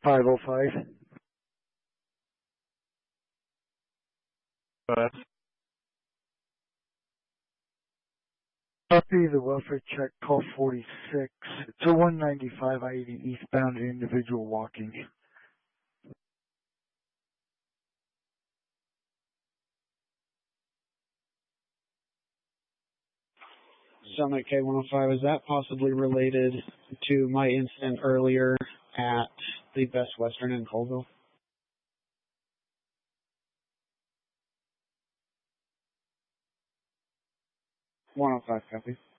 505. Copy the welfare check, call 46. It's a 195 I-80 eastbound individual walking. Summit K105, is that possibly related to my incident earlier at the Best Western in Colville? 105, copy.